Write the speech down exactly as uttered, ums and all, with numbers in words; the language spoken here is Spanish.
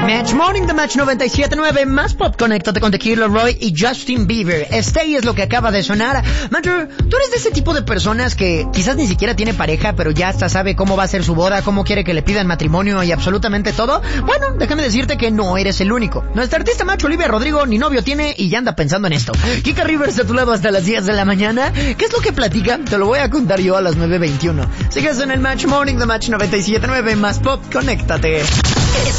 Match Morning, The Match noventa y siete punto nueve, más pop, conéctate con The Kid Laroi y Justin Bieber. Stay es lo que acaba de sonar. Matthew, ¿tú eres de ese tipo de personas que quizás ni siquiera tiene pareja, pero ya hasta sabe cómo va a ser su boda, cómo quiere que le pidan matrimonio y absolutamente todo? Bueno, déjame decirte que no eres el único. Nuestra artista macho Olivia Rodrigo ni novio tiene y ya anda pensando en esto. Kika Rivers a tu lado hasta las diez de la mañana. ¿Qué es lo que platica? Te lo voy a contar yo a las nueve veintiuno. Sigues en el Match Morning, The Match noventa y siete punto nueve, más pop, conéctate.